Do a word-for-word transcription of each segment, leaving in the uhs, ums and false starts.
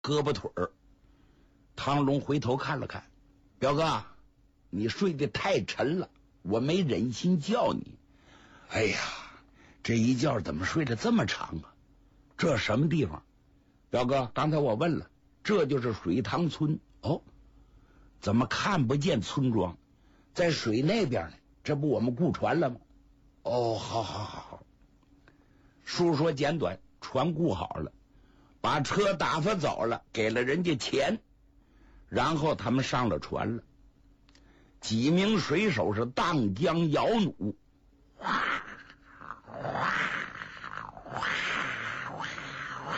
胳膊腿儿。汤龙回头看了看，表哥，你睡得太沉了，我没忍心叫你。哎呀，这一觉怎么睡得这么长啊？这什么地方？表哥，刚才我问了，这就是水塘村。哦，怎么看不见村庄？在水那边呢，这不我们雇船了吗？哦，好好好好。述说简短，船雇好了，把车打发走了，给了人家钱，然后他们上了船了。几名水手是荡江摇弩，哇哇哇哇，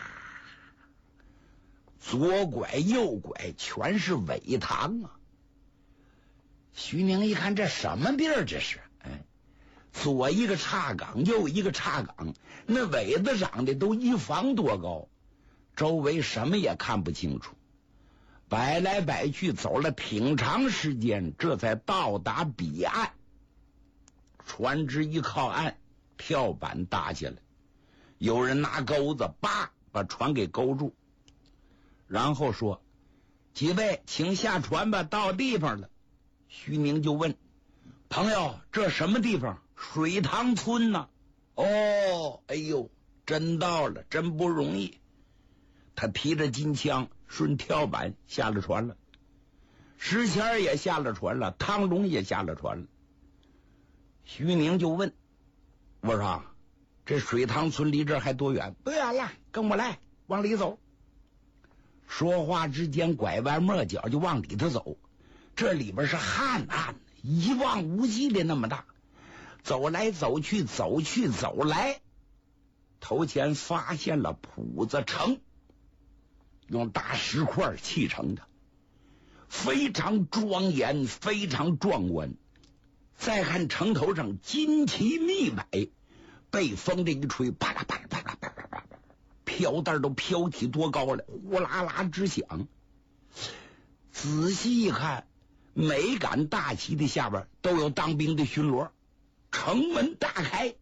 左拐右拐，全是尾塘啊！徐宁一看，这什么地儿？这是哎，左一个岔岗，右一个岔岗，那尾子长得都一房多高，周围什么也看不清楚。摆来摆去，走了挺长时间，这才到达彼岸。船只一靠岸，跳板搭下来，有人拿钩子叭把船给勾住，然后说：“几位，请下船吧，到地方了。”徐宁就问：“朋友，这什么地方？”“水塘村呢。”“哦，哎呦，真到了，真不容易。”他提着金枪顺跳板下了船了，石谦也下了船了，汤龙也下了船了。徐宁就问：“我说这水塘村离这儿还多远？”“不远了，跟我来，往里走。”说话之间拐弯抹角就往里头走，这里边是旱岸，一望无际的那么大，走来走去走去走来，头前发现了铺子城，用大石块砌成的，非常庄严，非常壮观。再看城头上金旗密摆，被风这一吹，啪啦啪啦啪啦啪啦啪啦，飘带都飘起多高来，呼啦啦直响。仔细一看，每杆大旗的下边都有当兵的巡逻，城门大开。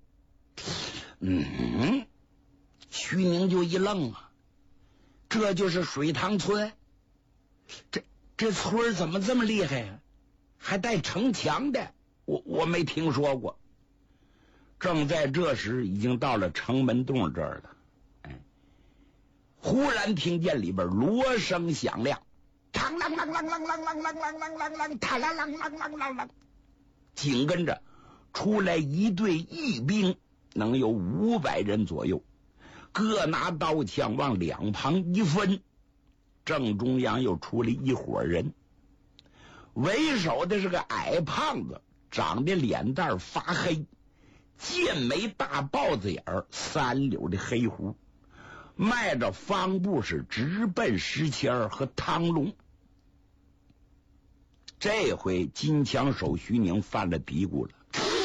嗯，徐宁就一愣啊，这就是水塘村？这这村怎么这么厉害呀、啊？还带城墙的？我我没听说过。正在这时，已经到了城门洞这儿了。哎，忽然听见里边锣声响亮，嘡啷啷啷啷啷啷啷啷啷啷啷，嘡啷啷啷啷啷啷，紧跟着出来一队义兵，能有五百人左右，各拿刀枪往两旁一分，正中央又出来一伙人，为首的是个矮胖子，长得脸蛋发黑，剑眉大豹子眼儿，三绺的黑胡，迈着方步是直奔石谦和汤龙。这回金枪手徐宁犯了嘀咕了，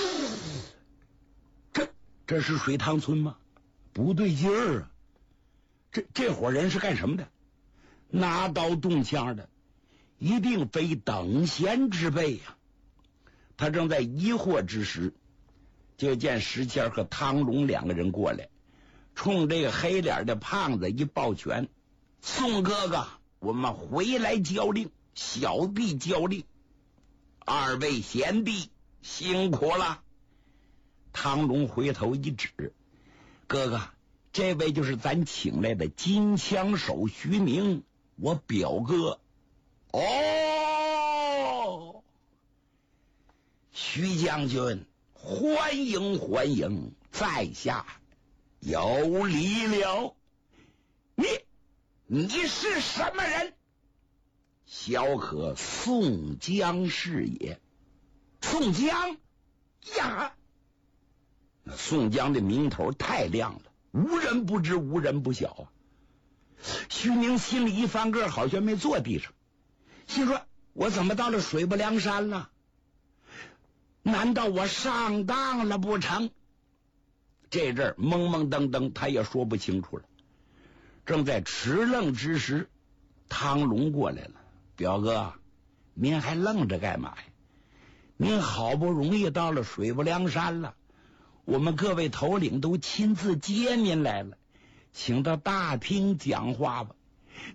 这这是水塘村吗？不对劲儿啊！这这伙人是干什么的？拿刀动枪的，一定非等闲之辈呀、啊！他正在疑惑之时，就见石谦和汤龙两个人过来，冲这个黑脸的胖子一抱拳：“宋哥哥，我们回来交令，小弟交令，二位贤弟辛苦了。”汤龙回头一指：“哥哥，这位就是咱请来的金枪手徐宁，我表哥。”哦，徐将军，欢迎欢迎，在下有礼了。你你是什么人？小可宋江是也。宋江呀，那宋江的名头太亮了，无人不知，无人不晓啊。徐宁心里一翻个，好像没坐地上，心说：我怎么到了水泊梁山了？难道我上当了不成？这阵儿懵懵登登，他也说不清楚了。正在迟愣之时，汤龙过来了：“表哥，您还愣着干嘛呀？您好不容易到了水泊梁山了，我们各位头领都亲自接您来了，请到大厅讲话吧。”